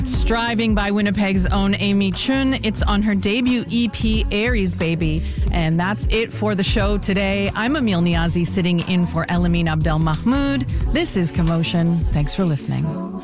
Striving by Winnipeg's own Amy Chun. It's on her debut EP, Aries Baby. And that's it for the show today. I'm Emil Niazi sitting in for Elamine Abdel Mahmoud. This is Commotion. Thanks for listening.